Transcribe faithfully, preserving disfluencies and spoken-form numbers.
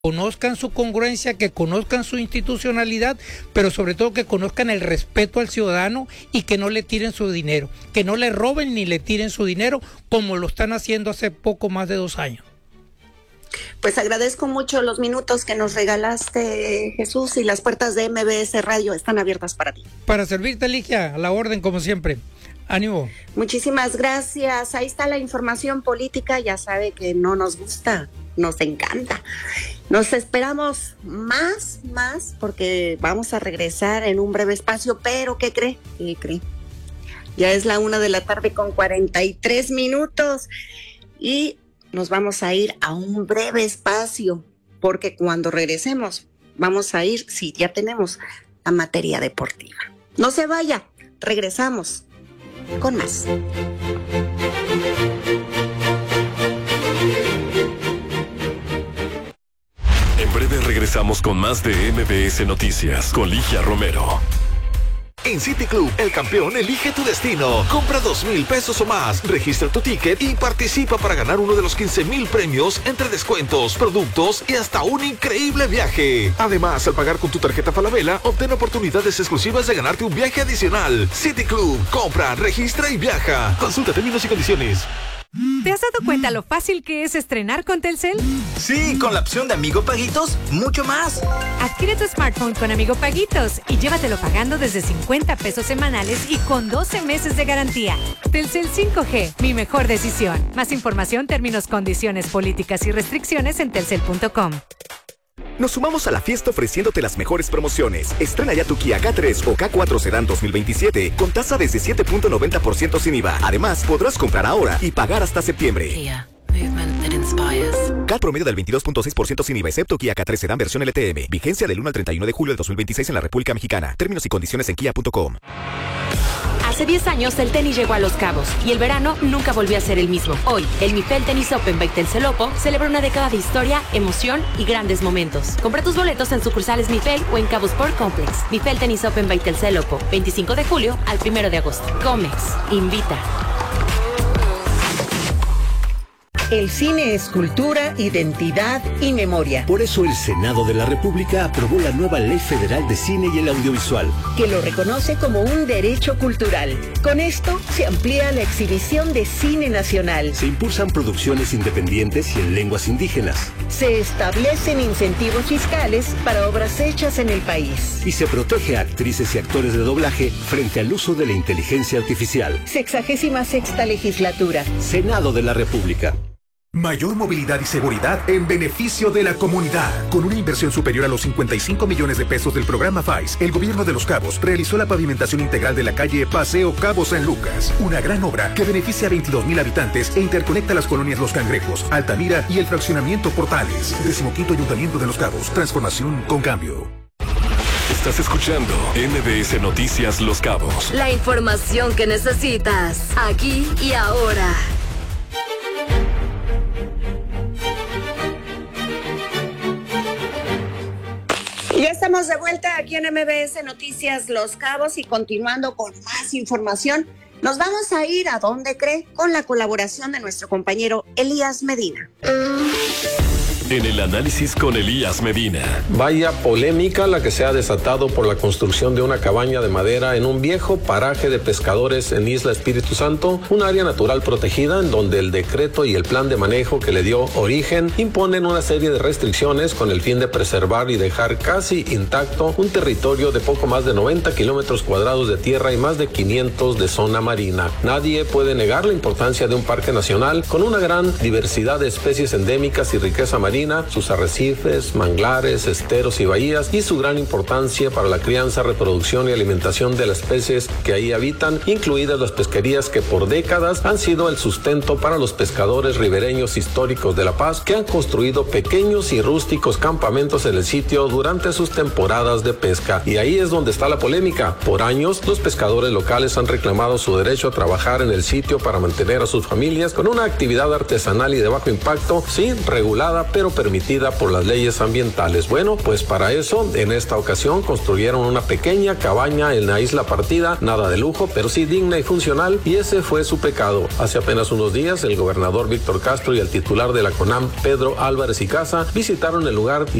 conozcan su congruencia, que conozcan su institucionalidad, pero sobre todo que conozcan el respeto al ciudadano y que no le tiren su dinero, que no le roben ni le tiren su dinero como lo están haciendo hace poco más de dos años. Pues agradezco mucho los minutos que nos regalaste, Jesús, y las puertas de M B S Radio están abiertas para ti. Para servirte, Ligia, a la orden como siempre. Ánimo. Muchísimas gracias. Ahí está la información política. Ya sabe que no nos gusta, nos encanta. Nos esperamos más, más, porque vamos a regresar en un breve espacio, pero ¿qué cree? ¿Qué cree? Ya es la una de la tarde con cuarenta y tres minutos y nos vamos a ir a un breve espacio, porque cuando regresemos vamos a ir, sí, ya tenemos la materia deportiva. No se vaya, regresamos con más. En breve regresamos con más de M B S Noticias con Ligia Romero. En City Club, el campeón elige tu destino. Compra dos mil pesos o más, registra tu ticket y participa para ganar uno de los quince mil premios entre descuentos, productos y hasta un increíble viaje. Además, al pagar con tu tarjeta Falabella, obtén oportunidades exclusivas de ganarte un viaje adicional. City Club, compra, registra y viaja. Consulta términos y condiciones. ¿Te has dado cuenta lo fácil que es estrenar con Telcel? Sí, con la opción de Amigo Paguitos, mucho más. Adquiere tu smartphone con Amigo Paguitos y llévatelo pagando desde cincuenta pesos semanales y con doce meses de garantía. Telcel cinco G, mi mejor decisión. Más información, términos, condiciones, políticas y restricciones en telcel punto com. Nos sumamos a la fiesta ofreciéndote las mejores promociones. Estrena ya tu Kia K tres o K cuatro Sedan dos mil veintisiete con tasa desde siete punto noventa por ciento sin I V A. Además, podrás comprar ahora y pagar hasta septiembre. Kia, movement that inspires. C A T promedio del veintidós punto seis por ciento sin I V A, excepto Kia K tres Sedan versión L T M. Vigencia del uno al treinta y uno de julio de dos mil veintiséis en la República Mexicana. Términos y condiciones en kia punto com. Hace diez años el tenis llegó a Los Cabos y el verano nunca volvió a ser el mismo. Hoy, el Mifel Tennis Open by Telcel Opo celebra una década de historia, emoción y grandes momentos. Compra tus boletos en sucursales Mifel o en Cabo Sport Complex. Mifel Tennis Open by Telcel Opo, veinticinco de julio al primero de agosto. Comex, invita. El cine es cultura, identidad y memoria. Por eso el Senado de la República aprobó la nueva Ley Federal de Cine y el Audiovisual, que lo reconoce como un derecho cultural. Con esto se amplía la exhibición de cine nacional. Se impulsan producciones independientes y en lenguas indígenas. Se establecen incentivos fiscales para obras hechas en el país. Y se protege a actrices y actores de doblaje frente al uso de la inteligencia artificial. Sexagésima sexta legislatura. Senado de la República. Mayor movilidad y seguridad en beneficio de la comunidad. Con una inversión superior a los cincuenta y cinco millones de pesos del programa F A I S, el gobierno de Los Cabos realizó la pavimentación integral de la calle Paseo Cabo San Lucas. Una gran obra que beneficia a veintidós mil habitantes e interconecta las colonias Los Cangrejos, Altamira y el fraccionamiento Portales. Decimoquinto Ayuntamiento de Los Cabos. Transformación con cambio. Estás escuchando M B S Noticias Los Cabos. La información que necesitas, aquí y ahora. Ya estamos de vuelta aquí en M B S Noticias Los Cabos y continuando con más información, nos vamos a ir a donde cree con la colaboración de nuestro compañero Elías Medina. En el análisis con Elías Medina. Vaya polémica la que se ha desatado por la construcción de una cabaña de madera en un viejo paraje de pescadores en Isla Espíritu Santo, un área natural protegida en donde el decreto y el plan de manejo que le dio origen imponen una serie de restricciones con el fin de preservar y dejar casi intacto un territorio de poco más de noventa kilómetros cuadrados de tierra y más de quinientos de zona marina. Nadie puede negar la importancia de un parque nacional con una gran diversidad de especies endémicas y riqueza marina, sus arrecifes, manglares, esteros y bahías y su gran importancia para la crianza, reproducción y alimentación de las especies que ahí habitan, incluidas las pesquerías que por décadas han sido el sustento para los pescadores ribereños históricos de La Paz que han construido pequeños y rústicos campamentos en el sitio durante sus temporadas de pesca. Y ahí es donde está la polémica. Por años, los pescadores locales han reclamado su derecho a trabajar en el sitio para mantener a sus familias con una actividad artesanal y de bajo impacto, sí, regulada, pero permitida por las leyes ambientales. Bueno, pues para eso, en esta ocasión construyeron una pequeña cabaña en la isla partida, nada de lujo, pero sí digna y funcional, y ese fue su pecado. Hace apenas unos días, el gobernador Víctor Castro y el titular de la CONAM, Pedro Álvarez y Casa, visitaron el lugar y